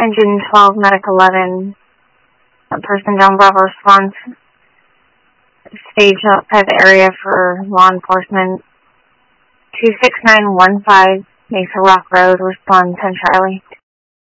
Engine 12, Medic 11, person John Bravo response. Stage outside the area for law enforcement. 26915 Mesa Rock Road, respond 10 Charlie.